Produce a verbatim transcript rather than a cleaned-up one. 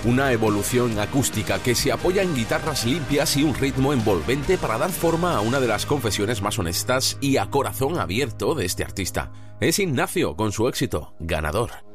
Una evolución acústica que se apoya en guitarras limpias y un ritmo envolvente para dar forma a una de las confesiones más honestas y a corazón abierto de este artista. Es Ignacio con su éxito, Ganador.